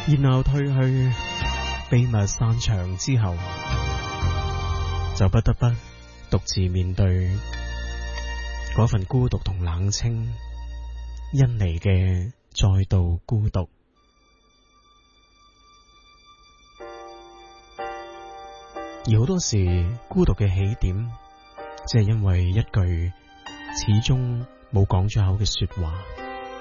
然後退去，秘密散場之後，就不得不獨自面對嗰份孤獨同冷清，因嚟嘅再度孤獨。而好多時，孤獨嘅起點，只係因為一句始終冇講出口嘅說話。